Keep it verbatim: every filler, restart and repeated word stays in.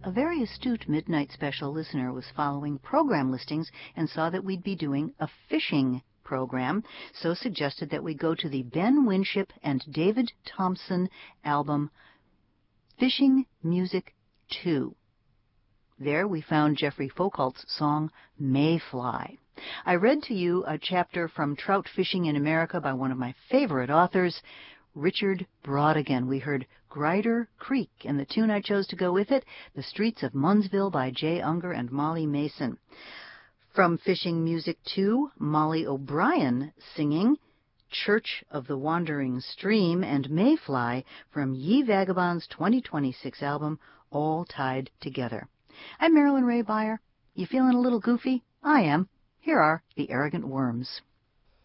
A very astute Midnight Special listener was following program listings and saw that we'd be doing a fishing program, so suggested that we go to the Ben Winship and David Thompson album, Fishing Music two. There we found Jeffrey Foucault's song, Mayfly. I read to you a chapter from Trout Fishing in America by one of my favorite authors, Richard Brautigan. We heard Grider Creek, and the tune I chose to go with it, The Streets of Munnsville by Jay Unger and Molly Mason. From Fishing Music two, Molly O'Brien singing Church of the Wandering Stream and Mayfly from Ye Vagabonds' twenty twenty-six album, All Tied Together. I'm Marilyn Ray Beyer. You feeling a little goofy? I am. Here are the Arrogant Worms.